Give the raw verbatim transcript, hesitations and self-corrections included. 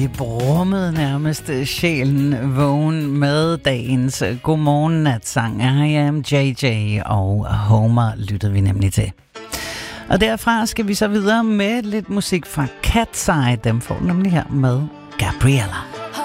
Det brummede nærmest sjælen vågen med dagens godmorgen natsang. I am J J og Homer lyttede vi nemlig til. Og derfra skal vi så videre med lidt musik fra Cat's Eye. Dem får nemlig her med Gabriella.